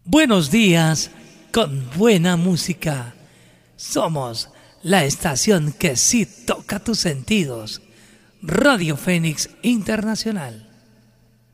Buenos días con buena música. Somos la estación que sí toca tus sentidos. Radio Fénix Internacional.